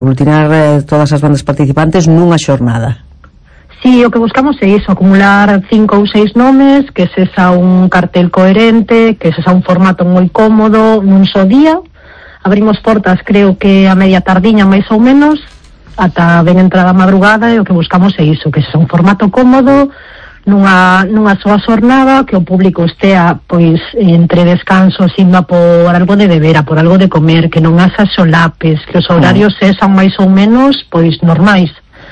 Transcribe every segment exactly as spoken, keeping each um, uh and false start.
aglutinar eh, todas as bandas participantes nunha xornada. Sí, o que buscamos é iso, acumular cinco ou seis nomes, que sexa un cartel coherente, que sexa un formato moi cómodo, nun só día. Abrimos portas, creo que a media tardiña, máis ou menos, ata ben entrada a madrugada, e o que buscamos é iso, que sexa un formato cómodo, nunha, nunha soa xornada, que o público estea, pois, entre descansos, indo por algo de beber, a por algo de comer, que non haxa solapes, que os horarios sexan máis ou menos, pois, normais.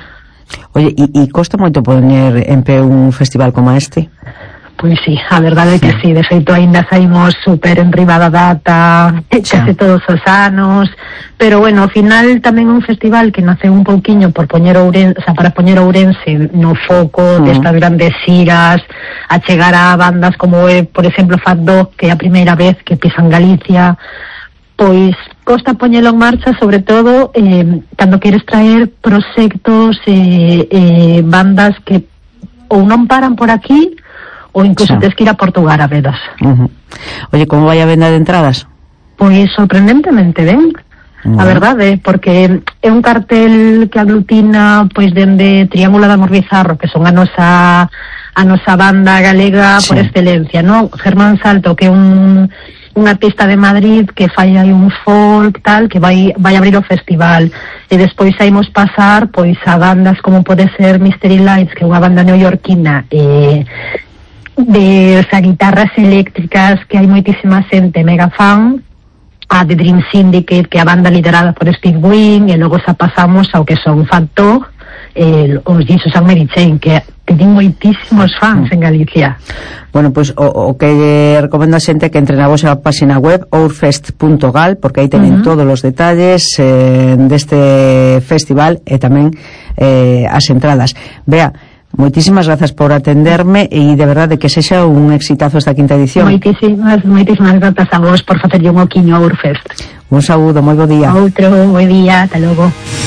Oye, e, e costa moito poñer en pé un festival como este? Pois sí, a verdade é que sí, de feito aínda saímos super en riba da data, case todos os anos, pero bueno, ao final tamén un festival que nace un pouquiño por poñer Ourense, o sea, para poñer Ourense no foco uh-huh. destas grandes xiras, a chegar a bandas como é, por exemplo, Fat Dog, que é a primeira vez que pisan Galicia, pois costa poñelo en marcha, sobre todo eh, cando queres traer proxectos e eh, eh, bandas que ou non paran por aquí ou incluso sí. Tens que ir a Portugal a vedas. Uh-huh. Oye, como vai a venda de entradas? Pois sorprendentemente ben, uh-huh. a verdade, porque é un cartel que aglutina pois dende Triángulo de Amor Bizarro, que son a nosa a nosa banda galega sí. por excelencia, ¿no? Germán Salto, que é un un artista de Madrid que fai aí un folk tal, que vai vai abrir o festival, e despois saímos pasar pois a bandas como pode ser Mystery Lights, que é unha banda neoyorquina e de, o sea, guitarras eléctricas que hai moitísima xente mega fan, a The Dream Syndicate, que é a banda liderada por Steve Wynn, e logo xa pasamos ao que son Fat Dog, eh, os Jesus and Mary Chain, que ten moitísimos fans en Galicia. Bueno, pois pues, o, o que recomendo a xente que entre na vosa página web ourfest punto gal, porque aí teñen uh-huh. todos os detalles eh, deste festival e tamén eh, as entradas. Bea, moitísimas grazas por atenderme e de verdade que sexa un exitazo esta quinta edición. Moitísimas, moitísimas grazas a vos por facerlle un oquiño a Ourfest. Un saúdo, moi bo día. Outro, bo día, ata logo.